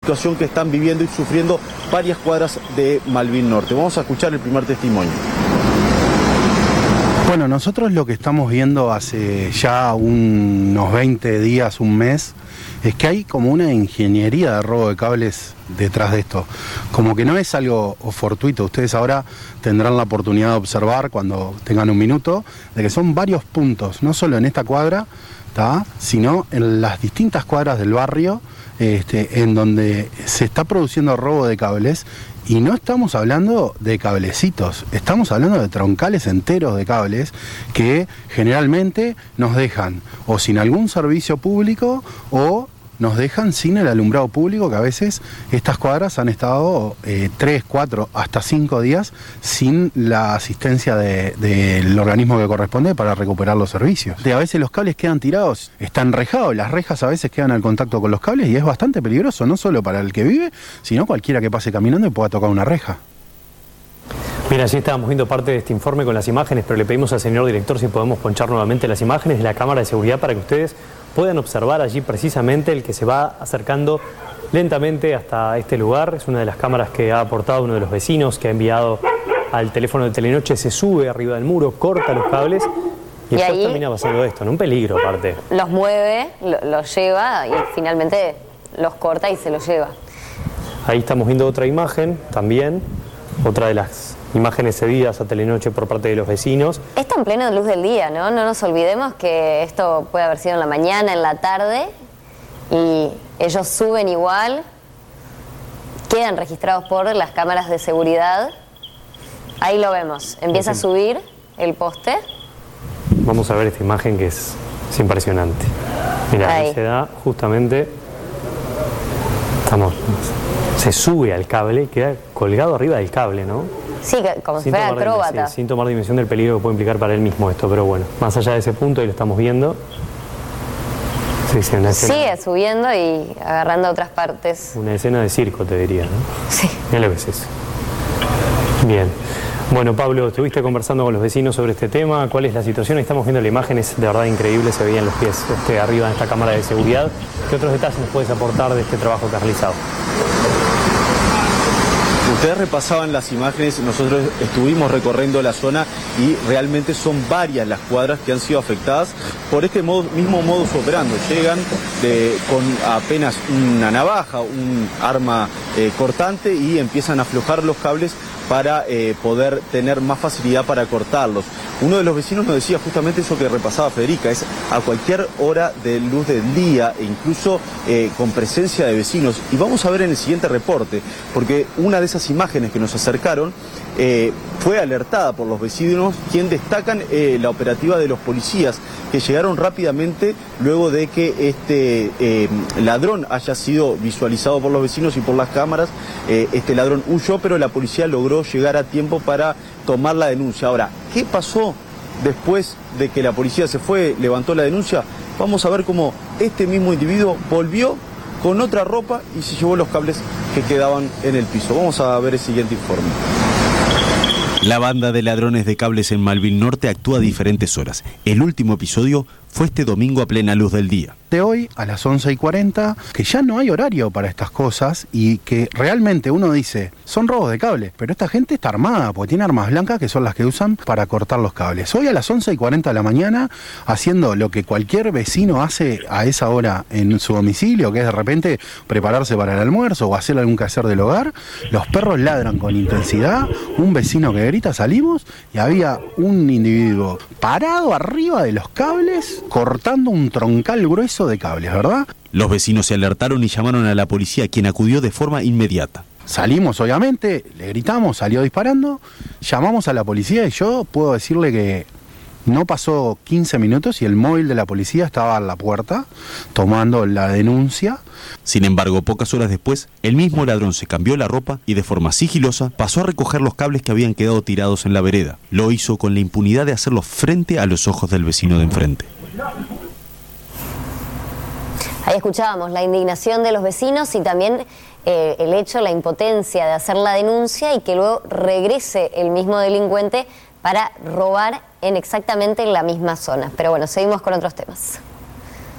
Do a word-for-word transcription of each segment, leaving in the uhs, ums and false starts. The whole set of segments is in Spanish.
situación que están viviendo y sufriendo varias cuadras de Malvin Norte. Vamos a escuchar el primer testimonio. Bueno, nosotros lo que estamos viendo hace ya unos veinte días, un mes, es que hay como una ingeniería de robo de cables detrás de esto. Como que no es algo fortuito. Ustedes ahora tendrán la oportunidad de observar cuando tengan un minuto, de que son varios puntos, no solo en esta cuadra, ¿tá?, sino en las distintas cuadras del barrio, este, en donde se está produciendo robo de cables. Y no estamos hablando de cablecitos, estamos hablando de troncales enteros de cables que generalmente nos dejan o sin algún servicio público o nos dejan sin el alumbrado público, que a veces estas cuadras han estado eh, tres, cuatro, hasta cinco días sin la asistencia de, del organismo que corresponde para recuperar los servicios. De, a veces los cables quedan tirados, están rejados, las rejas a veces quedan al contacto con los cables y es bastante peligroso, no solo para el que vive, sino cualquiera que pase caminando y pueda tocar una reja. Mira, allí estábamos viendo parte de este informe con las imágenes, pero le pedimos al señor director si podemos ponchar nuevamente las imágenes de la cámara de seguridad para que ustedes puedan observar allí precisamente el que se va acercando lentamente hasta este lugar. Es una de las cámaras que ha aportado uno de los vecinos que ha enviado al teléfono de Telenoche, se sube arriba del muro, corta los cables y, y después termina pasando esto, ¿no? Un peligro aparte. Los mueve, lo- los lleva y finalmente los corta y se los lleva. Ahí estamos viendo otra imagen también, otra de las imágenes cedidas a Telenoche por parte de los vecinos. Esto en plena luz del día, ¿no? No nos olvidemos que esto puede haber sido en la mañana, en la tarde, y ellos suben igual, quedan registrados por las cámaras de seguridad. Ahí lo vemos, empieza a subir el poste. Vamos a ver esta imagen que es, es impresionante. Mira, ahí se da justamente, estamos, se sube al cable, queda colgado arriba del cable, ¿no? Sí, como si fuera acróbata. Sí, sin tomar dimensión del peligro que puede implicar para él mismo esto, pero bueno, más allá de ese punto, y lo estamos viendo. Sí, sí, una escena, sigue subiendo y agarrando otras partes. una escena de circo, te diría, ¿no? Sí. Mira lo que es eso. Bien. Bueno, Pablo, estuviste conversando con los vecinos sobre este tema. ¿Cuál es la situación? Ahí estamos viendo la imagen, es de verdad increíble, se veían los pies este, arriba de esta cámara de seguridad. ¿Qué otros detalles nos puedes aportar de este trabajo que has realizado? Ustedes repasaban las imágenes, nosotros estuvimos recorriendo la zona y realmente son varias las cuadras que han sido afectadas por este modo, mismo modus operandi. Llegan de, con apenas una navaja, un arma eh, cortante y empiezan a aflojar los cables para eh, poder tener más facilidad para cortarlos. Uno de los vecinos nos decía justamente eso que repasaba Federica, es a cualquier hora de luz del día e incluso eh, con presencia de vecinos. Y vamos a ver en el siguiente reporte, porque una de esas imágenes que nos acercaron eh, fue alertada por los vecinos, quien destacan eh, la operativa de los policías, que llegaron rápidamente luego de que este eh, ladrón haya sido visualizado por los vecinos y por las cámaras. Eh, este ladrón huyó, pero la policía logró llegar a tiempo para tomar la denuncia. Ahora, ¿qué pasó después de que la policía se fue, levantó la denuncia? Vamos a ver cómo este mismo individuo volvió con otra ropa y se llevó los cables que quedaban en el piso. Vamos a ver el siguiente informe. La banda de ladrones de cables en Malvin Norte actúa a diferentes horas. El último episodio fue este domingo a plena luz del día. De hoy a las once y cuarenta, que ya no hay horario para estas cosas y que realmente uno dice, son robos de cable, pero esta gente está armada, porque tiene armas blancas que son las que usan para cortar los cables. Hoy a las once y cuarenta de la mañana, haciendo lo que cualquier vecino hace a esa hora en su domicilio, que es de repente prepararse para el almuerzo o hacer algún quehacer del hogar, los perros ladran con intensidad, un vecino que grita, salimos, y había un individuo parado arriba de los cables, cortando un troncal grueso de cables, ¿verdad? Los vecinos se alertaron y llamaron a la policía, quien acudió de forma inmediata. Salimos, obviamente, le gritamos, salió disparando, llamamos a la policía y yo puedo decirle que no pasó quince minutos y el móvil de la policía estaba a la puerta tomando la denuncia. Sin embargo, pocas horas después, el mismo ladrón se cambió la ropa y de forma sigilosa pasó a recoger los cables que habían quedado tirados en la vereda. Lo hizo con la impunidad de hacerlo frente a los ojos del vecino de enfrente. Ahí escuchábamos la indignación de los vecinos y también eh, el hecho, la impotencia de hacer la denuncia y que luego regrese el mismo delincuente para robar en exactamente la misma zona. Pero bueno, seguimos con otros temas.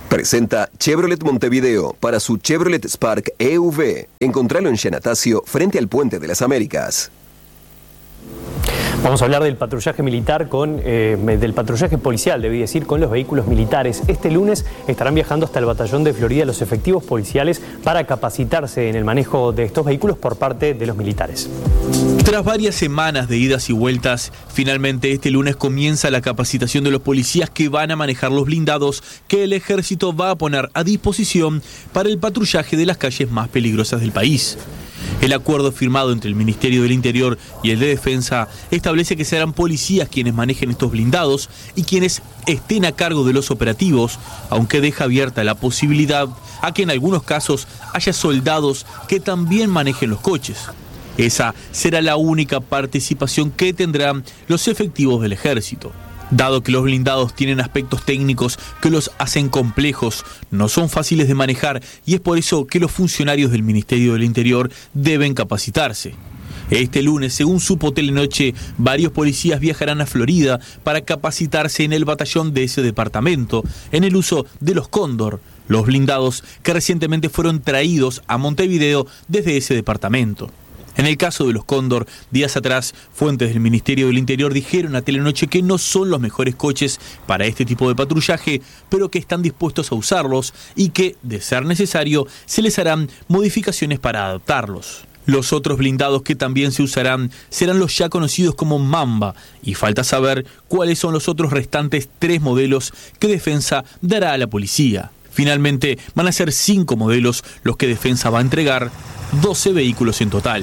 Presenta Chevrolet Montevideo para su Chevrolet Spark E V. Encontralo en Yanatacio, frente al Puente de las Américas. Vamos a hablar del patrullaje militar, con eh, del patrullaje policial, debí decir, con los vehículos militares. Este lunes estarán viajando hasta el batallón de Florida los efectivos policiales para capacitarse en el manejo de estos vehículos por parte de los militares. Tras varias semanas de idas y vueltas, finalmente este lunes comienza la capacitación de los policías que van a manejar los blindados que el ejército va a poner a disposición para el patrullaje de las calles más peligrosas del país. El acuerdo firmado entre el Ministerio del Interior y el de Defensa establece que serán policías quienes manejen estos blindados y quienes estén a cargo de los operativos, aunque deja abierta la posibilidad a que en algunos casos haya soldados que también manejen los coches. Esa será la única participación que tendrán los efectivos del ejército. Dado que los blindados tienen aspectos técnicos que los hacen complejos, no son fáciles de manejar y es por eso que los funcionarios del Ministerio del Interior deben capacitarse. Este lunes, según supo Telenoche, varios policías viajarán a Florida para capacitarse en el batallón de ese departamento en el uso de los Cóndor, los blindados que recientemente fueron traídos a Montevideo desde ese departamento. En el caso de los Cóndor, días atrás, fuentes del Ministerio del Interior dijeron a Telenoche que no son los mejores coches para este tipo de patrullaje, pero que están dispuestos a usarlos y que, de ser necesario, se les harán modificaciones para adaptarlos. Los otros blindados que también se usarán serán los ya conocidos como Mamba, y falta saber cuáles son los otros restantes tres modelos que Defensa dará a la policía. Finalmente, van a ser cinco modelos los que Defensa va a entregar, doce vehículos en total.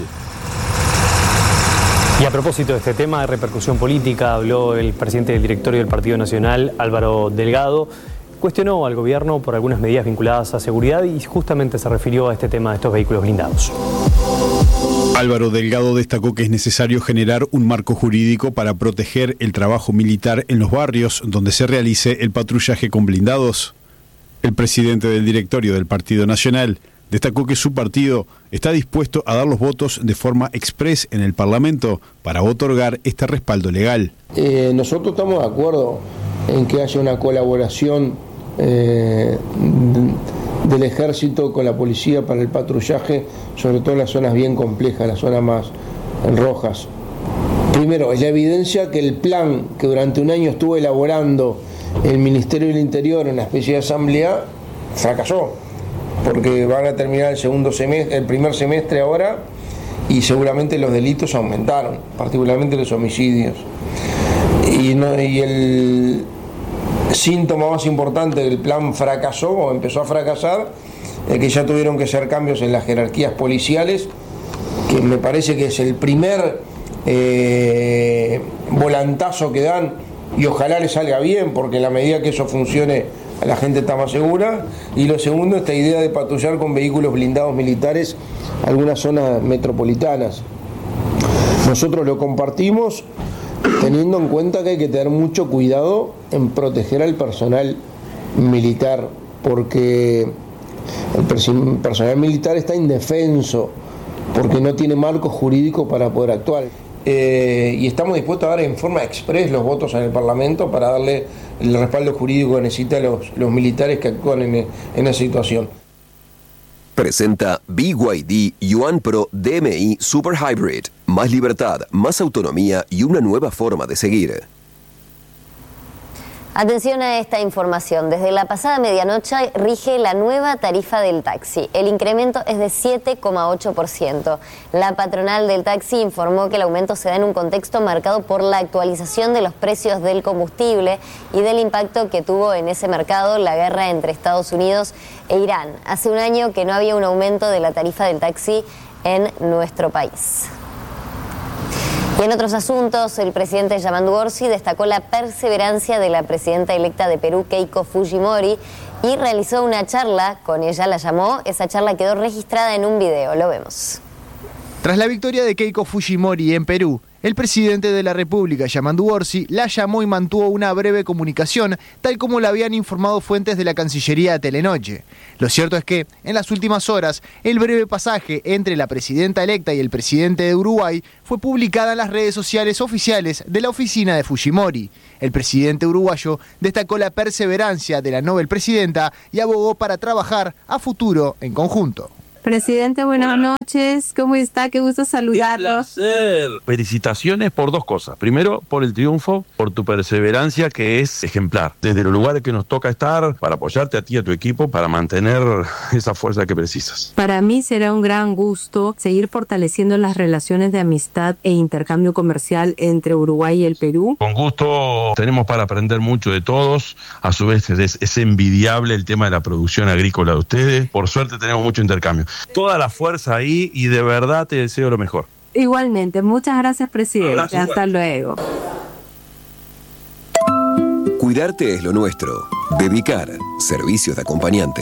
Y a propósito de este tema de repercusión política, habló el presidente del directorio del Partido Nacional, Álvaro Delgado. Cuestionó al gobierno por algunas medidas vinculadas a seguridad y justamente se refirió a este tema de estos vehículos blindados. Álvaro Delgado destacó que es necesario generar un marco jurídico para proteger el trabajo militar en los barrios donde se realice el patrullaje con blindados. El presidente del directorio del Partido Nacional destacó que su partido está dispuesto a dar los votos de forma express en el Parlamento para otorgar este respaldo legal. Eh, nosotros estamos de acuerdo en que haya una colaboración eh, del ejército con la policía para el patrullaje, sobre todo en las zonas bien complejas, las zonas más rojas. Primero, es la evidencia que el plan que durante un año estuvo elaborando el Ministerio del Interior en una especie de asamblea fracasó, porque van a terminar el segundo semestre, el primer semestre ahora, y seguramente los delitos aumentaron, particularmente los homicidios. Y, no, y el síntoma más importante del plan fracasó o empezó a fracasar es que ya tuvieron que hacer cambios en las jerarquías policiales, que me parece que es el primer eh, volantazo que dan, y ojalá les salga bien, porque en la medida que eso funcione la gente está más segura. Y lo segundo, esta idea de patrullar con vehículos blindados militares algunas zonas metropolitanas. Nosotros lo compartimos, teniendo en cuenta que hay que tener mucho cuidado en proteger al personal militar, porque el personal militar está indefenso, porque no tiene marco jurídico para poder actuar. Eh, y estamos dispuestos a dar en forma express los votos en el Parlamento para darle el respaldo jurídico que necesitan los, los militares que actúan en, en esa situación. Presenta B Y D Yuan Pro D M I Super Hybrid. Más libertad, más autonomía y una nueva forma de seguir. Atención a esta información. Desde la pasada medianoche rige la nueva tarifa del taxi. El incremento es de siete coma ocho por ciento. La patronal del taxi informó que el aumento se da en un contexto marcado por la actualización de los precios del combustible y del impacto que tuvo en ese mercado la guerra entre Estados Unidos e Irán. Hace un año que no había un aumento de la tarifa del taxi en nuestro país. Y en otros asuntos, el presidente Yamandu Orsi destacó la perseverancia de la presidenta electa de Perú, Keiko Fujimori, y realizó una charla con ella, la llamó. Esa charla quedó registrada en un video, lo vemos. Tras la victoria de Keiko Fujimori en Perú, El presidente de la República, Yamandu Orsi, la llamó y mantuvo una breve comunicación, tal como lo habían informado fuentes de la Cancillería a Telenoche. Lo cierto es que, en las últimas horas, el breve pasaje entre la presidenta electa y el presidente de Uruguay fue publicada en las redes sociales oficiales de la oficina de Fujimori. El presidente uruguayo destacó la perseverancia de la Nobel presidenta y abogó para trabajar a futuro en conjunto. Presidente, buenas noches. ¿Cómo está? Qué gusto saludarlo. Un placer. Felicitaciones por dos cosas. Primero, por el triunfo, por tu perseverancia, que es ejemplar. Desde los lugares que nos toca estar, para apoyarte a ti y a tu equipo, para mantener esa fuerza que precisas. Para mí será un gran gusto seguir fortaleciendo las relaciones de amistad e intercambio comercial entre Uruguay y el Perú. Con gusto, tenemos para aprender mucho de todos. A su vez, es, es envidiable el tema de la producción agrícola de ustedes. Por suerte, tenemos mucho intercambio. Toda la fuerza ahí y de verdad te deseo lo mejor. Igualmente, muchas gracias, presidente. Abrazo, Hasta luego. Cuidarte es lo nuestro. Bevicar, servicios de acompañantes.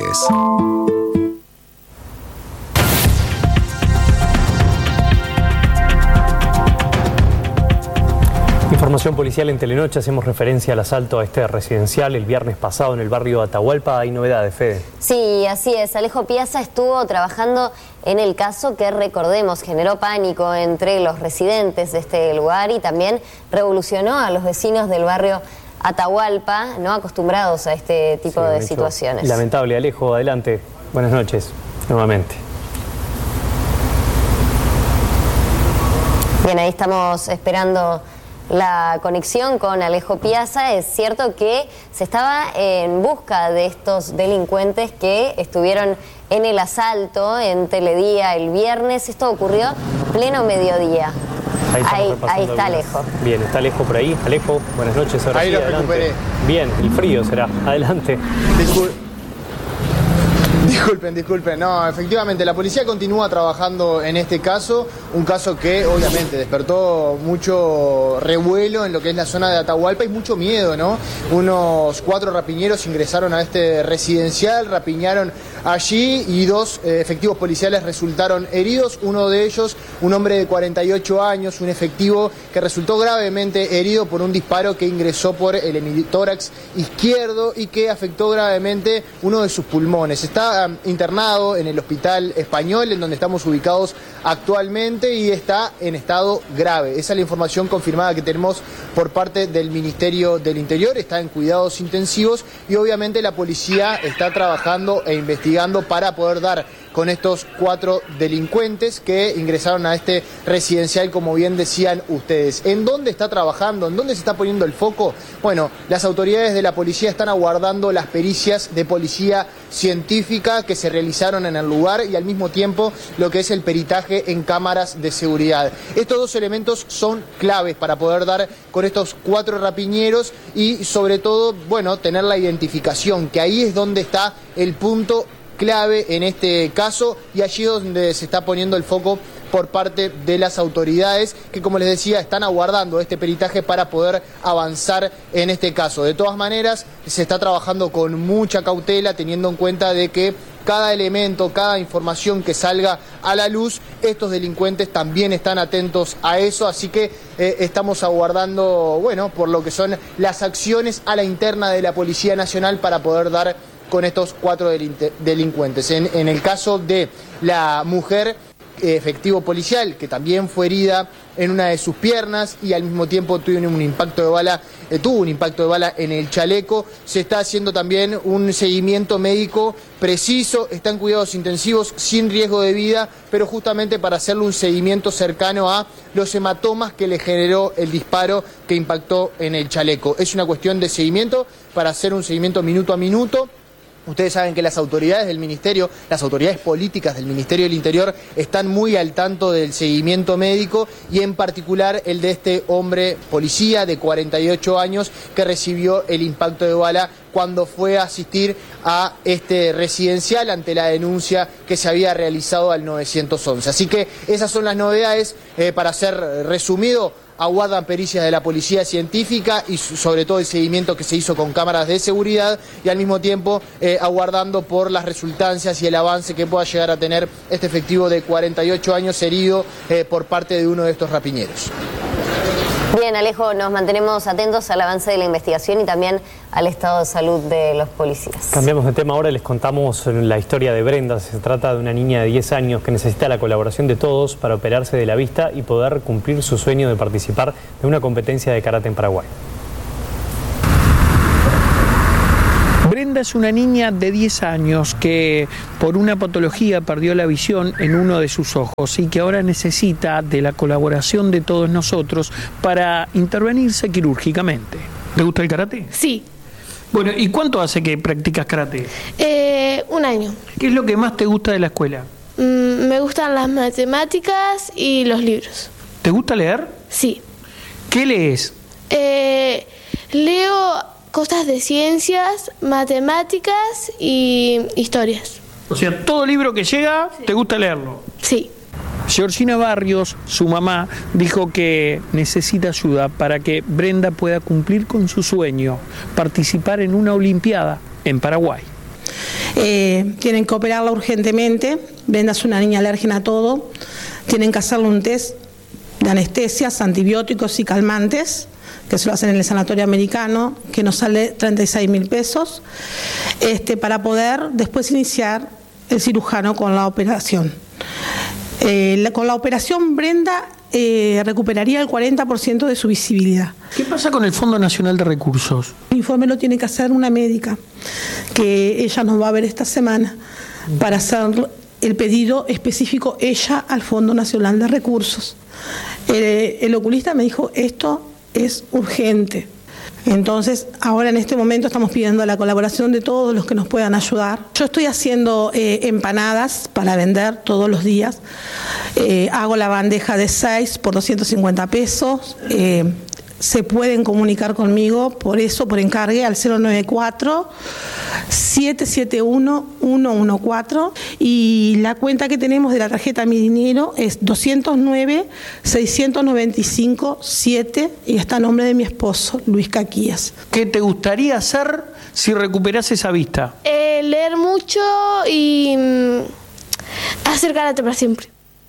Información policial en Telenoche, hacemos referencia al asalto a este residencial el viernes pasado en el barrio Atahualpa. Hay novedades, Fede. Sí, así es. Alejo Piazza estuvo trabajando en el caso que, recordemos, generó pánico entre los residentes de este lugar y también revolucionó a los vecinos del barrio Atahualpa, no acostumbrados a este tipo Sí, de hecho, situaciones. Lamentable. Alejo, adelante. Buenas noches, nuevamente. Bien, ahí estamos esperando la conexión con Alejo Piazza. Es cierto que se estaba en busca de estos delincuentes que estuvieron en el asalto en Teledía el viernes. Esto ocurrió pleno mediodía. Ahí, ahí, ahí está algunas. Alejo. Bien, está Alejo por ahí. Alejo, buenas noches. Ahora ahí sí, lo adelante. recuperé. Bien, y frío será. Adelante. Discul Disculpen, disculpen. No, efectivamente, la policía continúa trabajando en este caso, un caso que obviamente despertó mucho revuelo en lo que es la zona de Atahualpa y mucho miedo, ¿no? Unos cuatro rapiñeros ingresaron a este residencial, rapiñaron allí y dos eh, efectivos policiales resultaron heridos. Uno de ellos, un hombre de cuarenta y ocho años, un efectivo que resultó gravemente herido por un disparo que ingresó por el hemitórax izquierdo y que afectó gravemente uno de sus pulmones. Está internado en el Hospital Español, en donde estamos ubicados actualmente, y está en estado grave. Esa es la información confirmada que tenemos por parte del Ministerio del Interior. Está en cuidados intensivos y obviamente la policía está trabajando e investigando para poder dar con estos cuatro delincuentes que ingresaron a este residencial, como bien decían ustedes. ¿En dónde está trabajando? ¿En dónde se está poniendo el foco? Bueno, las autoridades de la policía están aguardando las pericias de policía científica que se realizaron en el lugar y al mismo tiempo lo que es el peritaje en cámaras de seguridad. Estos dos elementos son claves para poder dar con estos cuatro rapiñeros y sobre todo, bueno, tener la identificación, que ahí es donde está el punto clave en este caso y allí es donde se está poniendo el foco por parte de las autoridades que, como les decía, están aguardando este peritaje para poder avanzar en este caso. De todas maneras, se está trabajando con mucha cautela, teniendo en cuenta de que cada elemento, cada información que salga a la luz, estos delincuentes también están atentos a eso, así que eh, estamos aguardando, bueno, por lo que son las acciones a la interna de la Policía Nacional para poder dar con estos cuatro delincuentes. En, en el caso de la mujer, efectivo policial, que también fue herida en una de sus piernas y al mismo tiempo tuvo un impacto de bala, eh, tuvo un impacto de bala en el chaleco. Se está haciendo también un seguimiento médico preciso, está en cuidados intensivos, sin riesgo de vida, pero justamente para hacerle un seguimiento cercano a los hematomas que le generó el disparo que impactó en el chaleco. Es una cuestión de seguimiento para hacer un seguimiento minuto a minuto. Ustedes saben que las autoridades del Ministerio, las autoridades políticas del Ministerio del Interior están muy al tanto del seguimiento médico y en particular el de este hombre policía de cuarenta y ocho años que recibió el impacto de bala cuando fue a asistir a este residencial ante la denuncia que se había realizado al nueve once. Así que esas son las novedades. Eh, para ser resumido, aguardan pericias de la policía científica y sobre todo el seguimiento que se hizo con cámaras de seguridad y al mismo tiempo eh, aguardando por las resultancias y el avance que pueda llegar a tener este efectivo de cuarenta y ocho años herido eh, por parte de uno de estos rapiñeros. Bien, Alejo, nos mantenemos atentos al avance de la investigación y también al estado de salud de los policías. Cambiamos de tema ahora, les contamos la historia de Brenda. Se trata de una niña de diez años que necesita la colaboración de todos para operarse de la vista y poder cumplir su sueño de participar de una competencia de karate en Paraguay. Brenda es una niña de diez años que por una patología perdió la visión en uno de sus ojos y que ahora necesita de la colaboración de todos nosotros para intervenirse quirúrgicamente. ¿Te gusta el karate? Sí. Bueno, ¿y cuánto hace que practicas karate? Eh, un año. ¿Qué es lo que más te gusta de la escuela? Mm, me gustan las matemáticas y los libros. ¿Te gusta leer? Sí. ¿Qué lees? Eh, leo cosas de ciencias, matemáticas y historias. O sea, todo libro que llega, sí. ¿Te gusta leerlo? Sí. Georgina Barrios, su mamá, dijo que necesita ayuda para que Brenda pueda cumplir con su sueño, participar en una olimpiada en Paraguay. Eh, tienen que operarla urgentemente. Brenda es una niña alérgena a todo. Tienen que hacerle un test de anestesias, antibióticos y calmantes, que se lo hacen en el sanatorio americano, que nos sale treinta y seis mil pesos, este, para poder después iniciar el cirujano con la operación. Eh, la, con la operación Brenda eh, recuperaría el cuarenta por ciento de su visibilidad. ¿Qué pasa con el Fondo Nacional de Recursos? El informe lo tiene que hacer una médica, que ella nos va a ver esta semana, para hacer el pedido específico ella al Fondo Nacional de Recursos. Eh, el oculista me dijo, esto es urgente. Entonces, ahora en este momento estamos pidiendo la colaboración de todos los que nos puedan ayudar. Yo estoy haciendo eh, empanadas para vender todos los días. Eh, hago la bandeja de seis por doscientos cincuenta pesos. Eh, se pueden comunicar conmigo por eso, por encargue, al cero nueve cuatro, siete siete uno, uno uno cuatro, y la cuenta que tenemos de la tarjeta Mi Dinero es doscientos nueve, seiscientos noventa y cinco, siete, y está a nombre de mi esposo, Luis Caquías. ¿Qué te gustaría hacer si recuperas esa vista? Eh, leer mucho y mm, hacer karate para siempre.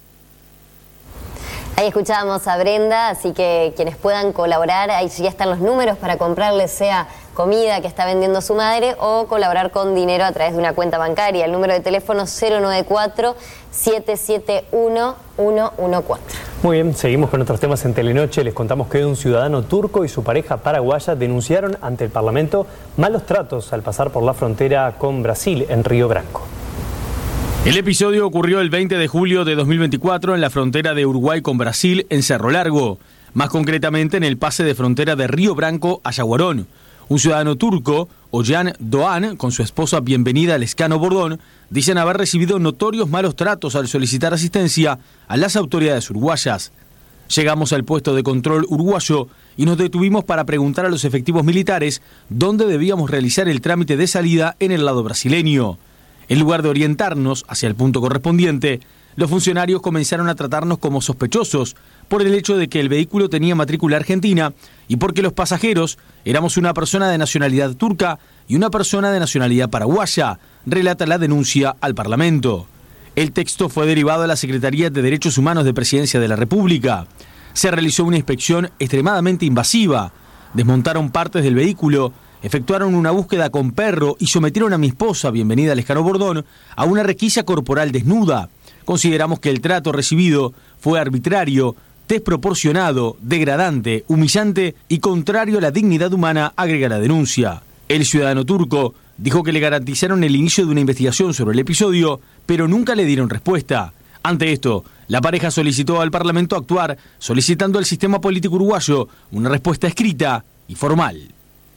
Ahí escuchábamos a Brenda, así que quienes puedan colaborar, ahí ya están los números para comprarle sea comida que está vendiendo su madre o colaborar con dinero a través de una cuenta bancaria. El número de teléfono cero nueve cuatro, siete siete uno, uno uno cuatro. Muy bien, seguimos con otros temas en Telenoche. Les contamos que un ciudadano turco y su pareja paraguaya denunciaron ante el Parlamento malos tratos al pasar por la frontera con Brasil en Río Branco. El episodio ocurrió el veinte de julio de dos mil veinticuatro en la frontera de Uruguay con Brasil, en Cerro Largo, más concretamente en el pase de frontera de Río Branco a Yaguarón. Un ciudadano turco, Oyan Doğan, con su esposa Bienvenida Lescano Bordón, dicen haber recibido notorios malos tratos al solicitar asistencia a las autoridades uruguayas. Llegamos al puesto de control uruguayo y nos detuvimos para preguntar a los efectivos militares dónde debíamos realizar el trámite de salida en el lado brasileño. En lugar de orientarnos hacia el punto correspondiente, los funcionarios comenzaron a tratarnos como sospechosos por el hecho de que el vehículo tenía matrícula argentina y porque los pasajeros éramos una persona de nacionalidad turca y una persona de nacionalidad paraguaya, relata la denuncia al Parlamento. El texto fue derivado a la Secretaría de Derechos Humanos de Presidencia de la República. Se realizó una inspección extremadamente invasiva. Desmontaron partes del vehículo, efectuaron una búsqueda con perro y sometieron a mi esposa, Bienvenida Lescano Bordón, a una requisa corporal desnuda. Consideramos que el trato recibido fue arbitrario, desproporcionado, degradante, humillante y contrario a la dignidad humana, agrega la denuncia. El ciudadano turco dijo que le garantizaron el inicio de una investigación sobre el episodio, pero nunca le dieron respuesta. Ante esto, la pareja solicitó al Parlamento actuar, solicitando al sistema político uruguayo una respuesta escrita y formal.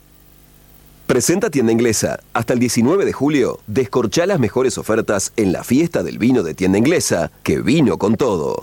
Presenta Tienda Inglesa. Hasta el diecinueve de julio, descorchá las mejores ofertas en la fiesta del vino de Tienda Inglesa, que vino con todo.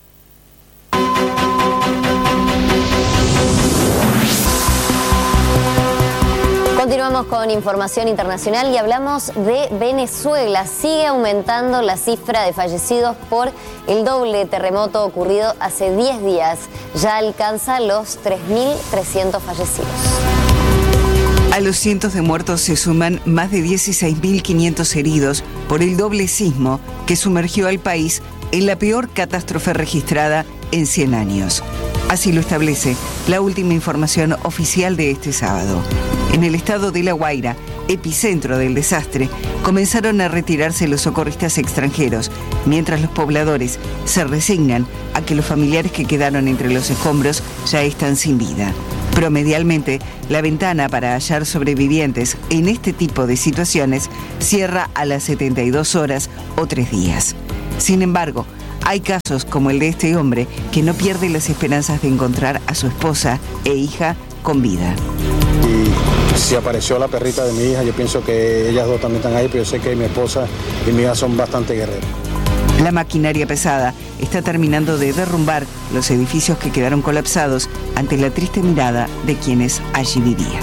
Continuamos con información internacional y hablamos de Venezuela. Sigue aumentando la cifra de fallecidos por el doble terremoto ocurrido hace diez días. Ya alcanza los tres mil trescientos fallecidos. A los cientos de muertos se suman más de dieciséis mil quinientos heridos por el doble sismo que sumergió al país en la peor catástrofe registrada en cien años. Así lo establece la última información oficial de este sábado. En el estado de La Guaira, epicentro del desastre, comenzaron a retirarse los socorristas extranjeros, mientras los pobladores se resignan a que los familiares que quedaron entre los escombros ya están sin vida. Promedialmente, la ventana para hallar sobrevivientes en este tipo de situaciones cierra a las setenta y dos horas o tres días. Sin embargo, hay casos como el de este hombre que no pierde las esperanzas de encontrar a su esposa e hija con vida. Y si apareció la perrita de mi hija, yo pienso que ellas dos también están ahí, pero yo sé que mi esposa y mi hija son bastante guerreros. La maquinaria pesada está terminando de derrumbar los edificios que quedaron colapsados ante la triste mirada de quienes allí vivían.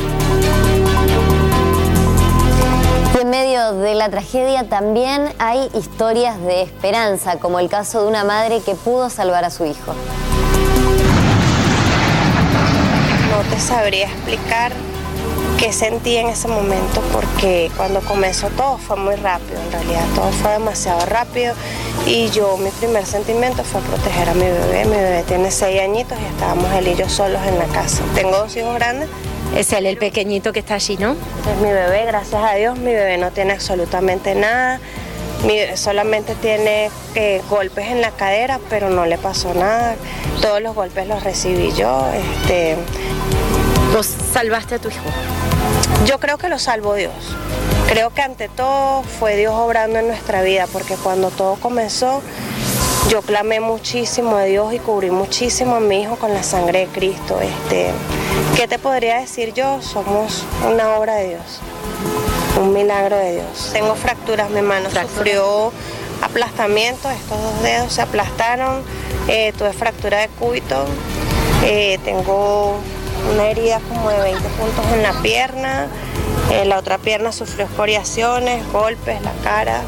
Y en medio de la tragedia también hay historias de esperanza, como el caso de una madre que pudo salvar a su hijo. No te sabría explicar qué sentí en ese momento, porque cuando comenzó todo fue muy rápido, en realidad todo fue demasiado rápido, y yo, mi primer sentimiento fue proteger a mi bebé. Mi bebé tiene seis añitos y estábamos él y yo solos en la casa. Tengo dos hijos grandes. Es él el pequeñito que está allí, ¿no? Es mi bebé, gracias a Dios. Mi bebé no tiene absolutamente nada. Mi bebé solamente tiene eh, golpes en la cadera, pero no le pasó nada. Todos los golpes los recibí yo. Este... ¿Vos salvaste a tu hijo? Yo creo que lo salvó Dios. Creo que ante todo fue Dios obrando en nuestra vida, porque cuando todo comenzó, yo clamé muchísimo a Dios y cubrí muchísimo a mi hijo con la sangre de Cristo. Este, ¿qué te podría decir yo? Somos una obra de Dios, un milagro de Dios. Tengo fracturas, mi mano sufrió aplastamiento, estos dos dedos se aplastaron, eh, tuve fractura de cúbito, eh, tengo una herida como de veinte puntos en la pierna, eh, la otra pierna sufrió escoriaciones, golpes, la cara.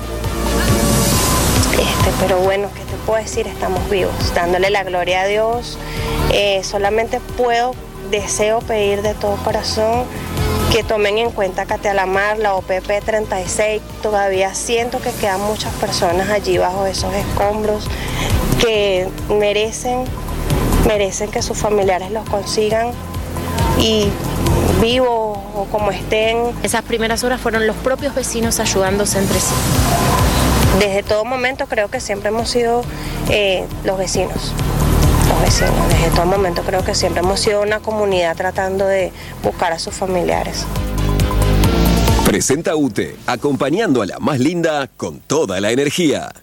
Este, pero bueno, ¿qué te puedo decir? Estamos vivos, dándole la gloria a Dios. Eh, solamente puedo, deseo pedir de todo corazón que tomen en cuenta Catealamar, la O P P treinta y seis. Todavía siento que quedan muchas personas allí bajo esos escombros que merecen, merecen que sus familiares los consigan y vivos o como estén. Esas primeras horas fueron los propios vecinos ayudándose entre sí. Desde todo momento creo que siempre hemos sido eh, los vecinos, los vecinos. Desde todo momento creo que siempre hemos sido una comunidad tratando de buscar a sus familiares. Presenta U T E, acompañando a la más linda con toda la energía.